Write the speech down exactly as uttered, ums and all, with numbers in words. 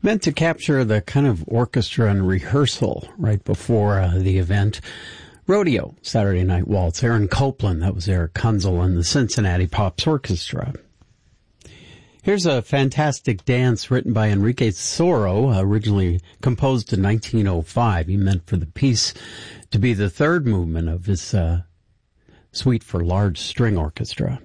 Meant to capture the kind of orchestra and rehearsal right before uh, the event. Rodeo, Saturday Night Waltz. Aaron Copland, that was Eric Kunzel and the Cincinnati Pops Orchestra. Here's a fantastic dance written by Enrique Soro, originally composed in nineteen oh five. He meant for the piece to be the third movement of his uh, suite for large string orchestra.